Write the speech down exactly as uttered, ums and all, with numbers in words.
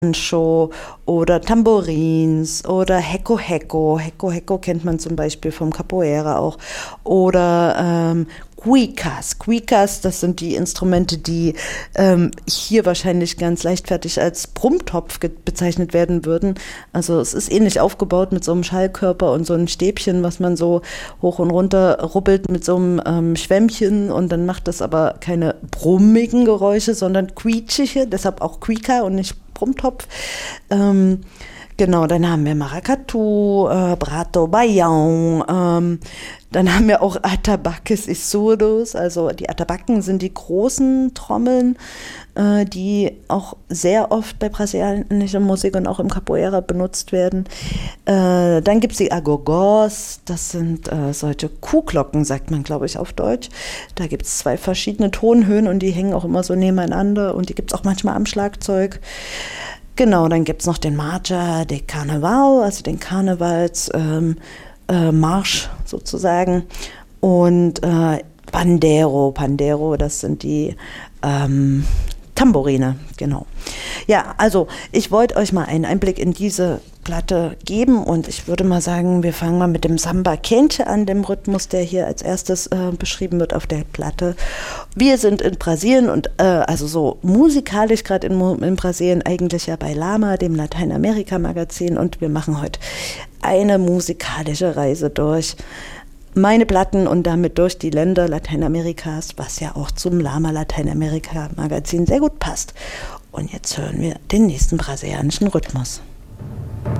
Show oder Tambourins oder Heko Heko. Heko Heko kennt man zum Beispiel vom Capoeira auch. Oder ähm, Cuicas. Cuicas, das sind die Instrumente, die ähm, hier wahrscheinlich ganz leichtfertig als Brummtopf ge- bezeichnet werden würden. Also es ist ähnlich aufgebaut mit so einem Schallkörper und so einem Stäbchen, was man so hoch und runter rubbelt mit so einem ähm, Schwämmchen, und dann macht das aber keine brummigen Geräusche, sondern quietschige, deshalb auch Cuica und nicht Brummtopf. Ähm, genau, dann haben wir Maracatu, äh, Prato Baião, ähm, dann haben wir auch Atabaques y Surdos, also die Atabaken sind die großen Trommeln, äh, die auch sehr oft bei brasilianischer Musik und auch im Capoeira benutzt werden. Äh, dann gibt es die Agogós, das sind äh, solche Kuhglocken, sagt man, glaube ich, auf Deutsch. Da gibt es zwei verschiedene Tonhöhen und die hängen auch immer so nebeneinander, und die gibt es auch manchmal am Schlagzeug. Genau, dann gibt es noch den Marcha de Carnaval, also den Karnevals ähm, äh, Marsch sozusagen. Und äh, Pandero, Pandero, das sind die ähm, Tambourine, genau. Ja, also ich wollte euch mal einen Einblick in diese Platte geben, und ich würde mal sagen, wir fangen mal mit dem Samba Quente an, dem Rhythmus, der hier als erstes äh, beschrieben wird auf der Platte. Wir sind in Brasilien und äh, also so musikalisch gerade in, in Brasilien eigentlich ja bei Lama, dem Lateinamerika-Magazin, und wir machen heute eine musikalische Reise durch meine Platten und damit durch die Länder Lateinamerikas, was ja auch zum Lama Lateinamerika Magazin sehr gut passt. Und jetzt hören wir den nächsten brasilianischen Rhythmus.